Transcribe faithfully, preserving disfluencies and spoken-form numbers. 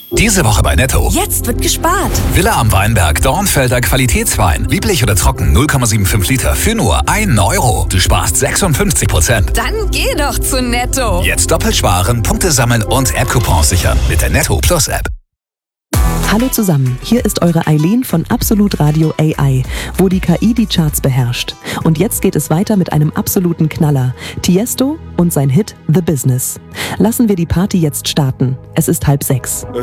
Diese Woche bei Netto. Jetzt wird gespart. Villa am Weinberg, Dornfelder Qualitätswein. Lieblich oder trocken, null Komma fünfundsiebzig Liter für nur einen Euro. Du sparst sechsundfünfzig Prozent. Dann geh doch zu Netto. Jetzt doppelt sparen, Punkte sammeln und App-Coupons sichern mit der Netto Plus App. Hallo zusammen, hier ist eure Eileen von Absolut Radio A I, wo die K I die Charts beherrscht. Und jetzt geht es weiter mit einem absoluten Knaller. Tiesto und sein Hit The Business. Lassen wir die Party jetzt starten. Es ist halb sechs.